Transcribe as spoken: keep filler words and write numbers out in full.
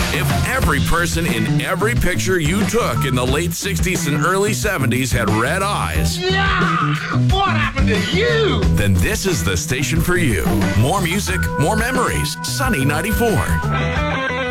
If every person in every picture you took in the late sixties and early seventies had red eyes, Yeah! What happened to you? then this is the station for you. More music, more memories. Sunny ninety-four.